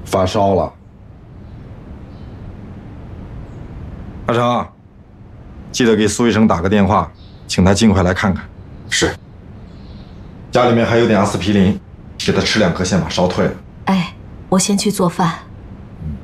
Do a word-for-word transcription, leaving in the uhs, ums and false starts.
发烧了。阿成，记得给苏医生打个电话，请他尽快来看看。 是。 家里面还有点阿司匹林，给他吃两颗，先把烧退了。 哎，我先去做饭。